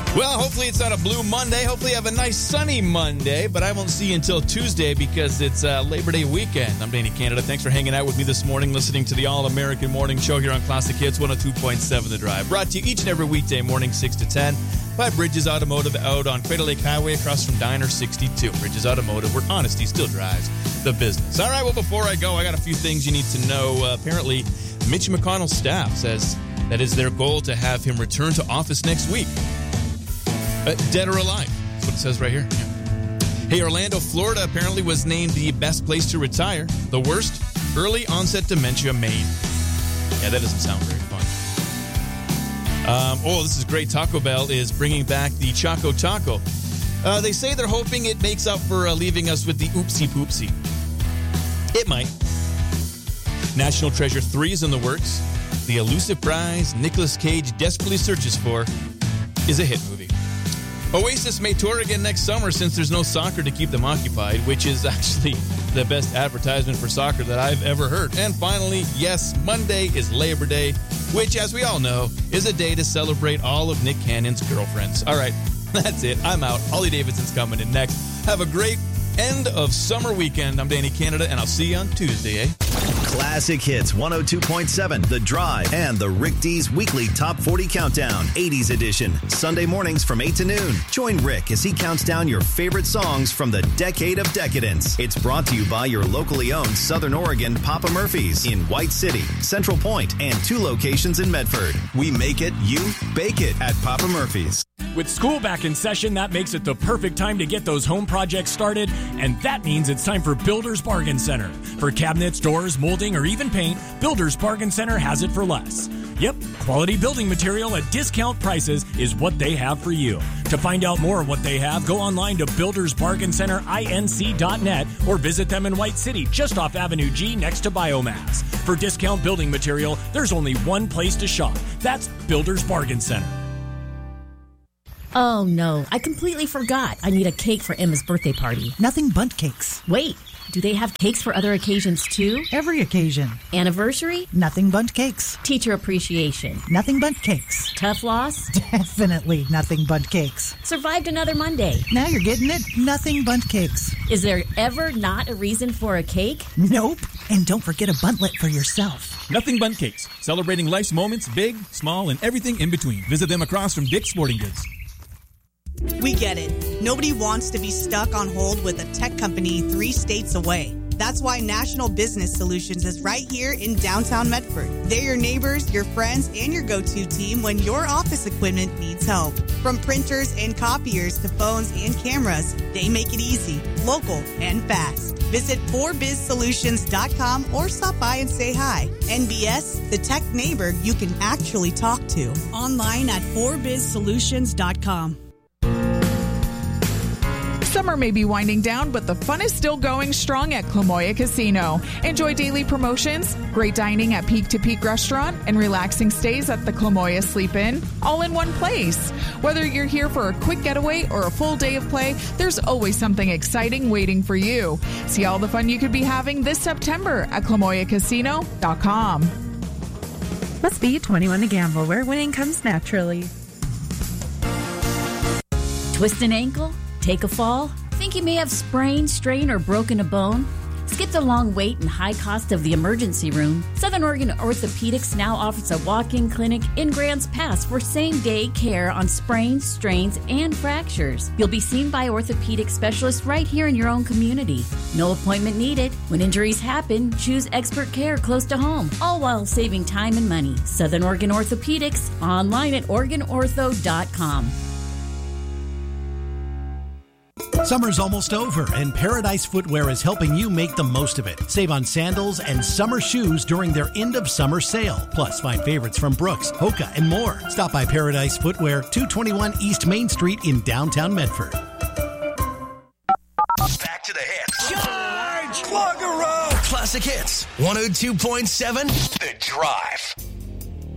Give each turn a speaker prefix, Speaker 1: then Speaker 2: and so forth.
Speaker 1: Well, hopefully it's not a blue Monday. Hopefully you have a nice sunny Monday, but I won't see you until Tuesday because it's Labor Day weekend. I'm Danny Canada. Thanks for hanging out with me this morning, listening to the All-American Morning Show here on Classic Hits 102.7 The Drive. Brought to you each and every weekday morning, 6 to 10, by Bridges Automotive out on Crater Lake Highway across from Diner 62. Bridges Automotive, where honesty still drives the business. All right, well, before I go, I got a few things you need to know. Apparently, Mitch McConnell's staff says that is their goal to have him return to office next week. Dead or alive. That's what it says right here. Yeah. Hey, Orlando, Florida apparently was named the best place to retire. The worst, early onset dementia, Maine. Yeah, that doesn't sound very fun. This is great. Taco Bell is bringing back the Choco Taco. They say they're hoping it makes up for leaving us with the oopsie poopsie. It might. National Treasure 3 is in the works. The elusive prize Nicolas Cage desperately searches for is a hit movie. Oasis may tour again next summer since there's no soccer to keep them occupied, which is actually the best advertisement for soccer that I've ever heard. And finally, yes, Monday is Labor Day, which, as we all know, is a day to celebrate all of Nick Cannon's girlfriends. All right, that's it. I'm out. Holly Davidson's coming in next. Have a great end of summer weekend. I'm Danny Canada, and I'll see you on Tuesday,
Speaker 2: Classic Hits 102.7, The Drive, and the Rick D's weekly Top 40 Countdown, 80s edition, Sunday mornings from 8 to noon. Join Rick as he counts down your favorite songs from the decade of decadence. It's brought to you by your locally owned Southern Oregon Papa Murphy's in White City, Central Point, and 2 locations in Medford. We make it, you bake it at Papa Murphy's.
Speaker 3: With school back in session, that makes it the perfect time to get those home projects started, and that means it's time for Builder's Bargain Center. For cabinets, doors, molding, or even paint, Builder's Bargain Center has it for less. Yep, quality building material at discount prices is what they have for you. To find out more of what they have, go online to buildersbargaincenterINC.net or visit them in White City, just off Avenue G next to Biomass. For discount building material, there's only one place to shop. That's Builder's Bargain Center.
Speaker 4: Oh, no. I completely forgot. I need a cake for Emma's birthday party.
Speaker 5: Nothing but cakes.
Speaker 4: Wait. Do they have cakes for other occasions, too?
Speaker 5: Every occasion.
Speaker 4: Anniversary?
Speaker 5: Nothing but cakes.
Speaker 4: Teacher appreciation?
Speaker 5: Nothing but cakes.
Speaker 4: Tough loss?
Speaker 5: Definitely nothing but cakes.
Speaker 4: Survived another Monday?
Speaker 5: Now you're getting it. Nothing but cakes.
Speaker 4: Is there ever not a reason for a cake?
Speaker 5: Nope. And don't forget a buntlet for yourself.
Speaker 3: Nothing but cakes. Celebrating life's moments, big, small, and everything in between. Visit them across from Dick's Sporting Goods.
Speaker 6: We get it. Nobody wants to be stuck on hold with a tech company 3 states away. That's why National Business Solutions is right here in downtown Medford. They're your neighbors, your friends, and your go-to team when your office equipment needs help. From printers and copiers to phones and cameras, they make it easy, local, and fast. Visit 4bizsolutions.com or stop by and say hi. NBS, the tech neighbor you can actually talk to. Online at 4bizsolutions.com.
Speaker 7: Summer may be winding down, but the fun is still going strong at Clamoya Casino. Enjoy daily promotions, great dining at Peak to Peak Restaurant, and relaxing stays at the Clamoya Sleep-In, all in one place. Whether you're here for a quick getaway or a full day of play, there's always something exciting waiting for you. See all the fun you could be having this September at ClamoyaCasino.com.
Speaker 8: Must be 21 to gamble, where winning comes naturally.
Speaker 4: Twist an ankle? Take a fall? Think you may have sprained, strained, or broken a bone? Skip the long wait and high cost of the emergency room. Southern Oregon Orthopedics now offers a walk-in clinic in Grants Pass for same-day care on sprains, strains, and fractures. You'll be seen by orthopedic specialists right here in your own community. No appointment needed. When injuries happen, choose expert care close to home, all while saving time and money. Southern Oregon Orthopedics, online at OregonOrtho.com.
Speaker 9: Summer's almost over, and Paradise Footwear is helping you make the most of it. Save on sandals and summer shoes during their end-of-summer sale. Plus, find favorites from Brooks, Hoka, and more. Stop by Paradise Footwear, 221 East Main Street in downtown Medford.
Speaker 2: Back to the hits. Charge! Plug a row! Classic Hits, 102.7, The Drive.